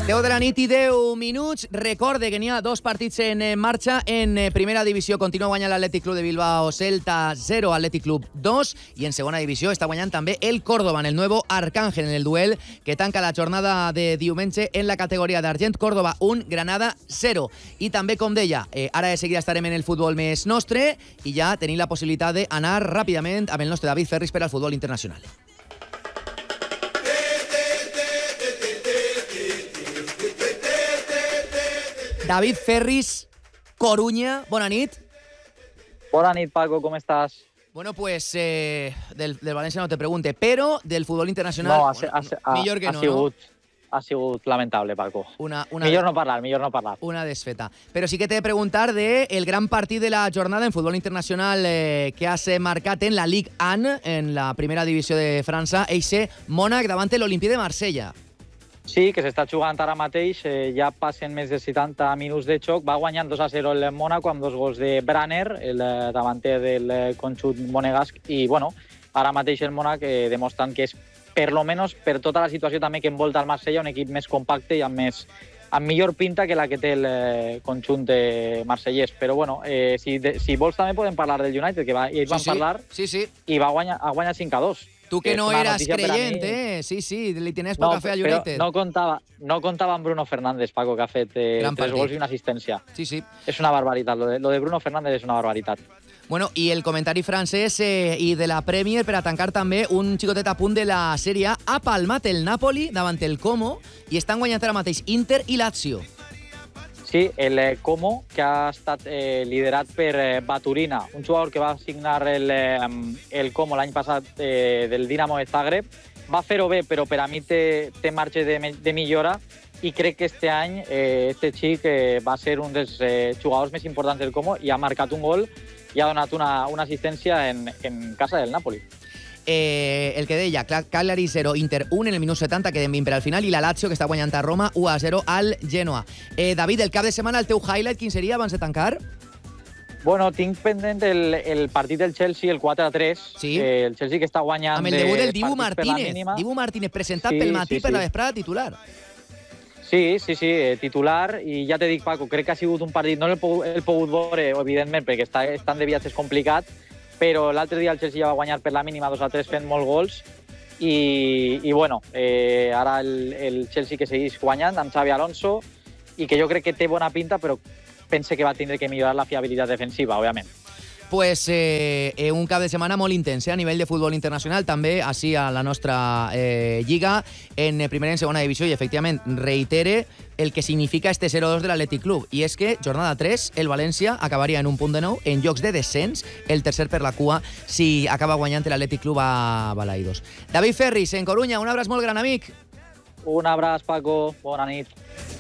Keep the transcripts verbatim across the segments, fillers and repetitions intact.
deu de la nit i deu minuts. Recorde que n'hi ha dos partits en marxa. En primera divisió continua guanyant l'Atlètic Club de Bilbao, Celta zero, Atlètic Club dos. I en segona divisió està guanyant també el Córdoba, en el nuevo Arcángel, en el duel que tanca la jornada de diumenge en la categoria d'argent. Córdoba un, Granada zero. I també, com deia, eh, ara de seguida estarem en el futbol més nostre i ja tenim la possibilitat d'anar ràpidament amb el nostre David Ferris per al futbol internacional. David Ferris, Coruña, bona nit. Bona nit, Paco, com estàs? Bueno, pues eh, del, del València no te pregunte, però del futbol internacional, no, ha, bueno, ha, millor que ha no, sigut, no? Ha sigut lamentable, Paco. Una, una millor no parlar, millor no parlar. Una desfeta. Però sí que t'he de preguntar de el gran partit de la jornada en futbol internacional eh, que has marcat en la Ligue un, en la primera divisió de França, eixe Mònac davant l'Olympique de Marsella. Sí, que s'està jugant ara mateix, eh, ja passen més de setanta minuts de xoc, va guanyant dos a zero el Mònaco amb dos gols de Branner, el davanter del conjunt monegasc, i bueno, ara mateix el Mònac eh, demostrant que és, per lo menos per tota la situació també que envolta el Marsella, un equip més compacte i amb, més, amb millor pinta que la que té el eh, conjunt de marsellès. Però bueno, eh, si, de, si vols també podem parlar del United, que va, ells sí, van sí. parlar sí, sí. i va guanyar, ha guanyat cinc a dos. Tu que, que no eras creient, mi... eh? Sí, sí, li tenies poca no, fe a United. No comptava, no comptava amb Bruno Fernández, Paco, que ha fet eh, tres gols i una assistència. Sí, sí. És una barbaritat, lo de, lo de Bruno Fernández és una barbaritat. Bueno, i el comentari francès eh, i de la Premier per a tancar també un xicotet a punt de la Sèrie A. Ha palmat el Napoli davant el Como i estan guanyant ara mateix Inter i Lazio. Sí, el eh, Como, que ha estat eh, liderat per eh, Baturina, un jugador que va signar el, eh, el Como l'any passat eh, del Dinamo de Zagreb. Va fer-ho bé, però per a mi té, té marge de, de millora i crec que este any eh, este xic eh, va ser un dels eh, jugadors més importants del Como i ha marcat un gol i ha donat una, una assistència en, en casa del Napoli. Eh, el que deia, Cagliari zero, Inter un en el minut setanta, queden vint per al final, i la Lazio, que està guanyant a Roma, u a zero al Genoa. Eh, David, el cap de setmana, el teu highlight, quin seria abans de tancar? Bueno, tinc pendent el, el partit del Chelsea, el quatre a tres. Sí. Eh, el Chelsea que està guanyant... Amb el debut del Dibu Martínez. Dibu Martínez, presentat sí, pel matí sí, per sí. la vesprada titular. Sí, sí, sí, eh, titular, i ja te dic, Paco, crec que ha sigut un partit, no l'he pogut, pogut veure, evidentment, perquè està, estan de viatges complicat, però l'altre dia el Chelsea ja va guanyar per la mínima dos a tres fent molts gols, i, i bueno, eh, ara el, el Chelsea que segueix guanyant amb Xabi Alonso, i que jo crec que té bona pinta, però pense que va tindre que millorar la fiabilitat defensiva, òbviament. Pues eh, un cap de setmana molt intens eh, a nivell de futbol internacional, també així a la nostra eh, lliga, en primera i en segona divisió, i efectivament reitere el que significa este zero dos de l'Atlètic Club, i és que jornada tres, el València acabaria en un punt de nou en llocs de descens, el tercer per la cua, si acaba guanyant l'Atlètic Club a Balaidos. David Ferris, en Coruña, un abraç molt gran, amic. Un abraç, Paco, bona nit.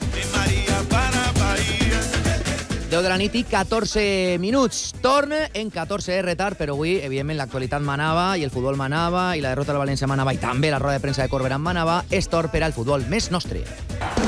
deu de la nit i catorze minuts. Torna en catorze de retard, però avui, evidentment, l'actualitat manava i el futbol manava i la derrota del València manava i també la roda de premsa de Corberán manava. És torn per al futbol més nostre.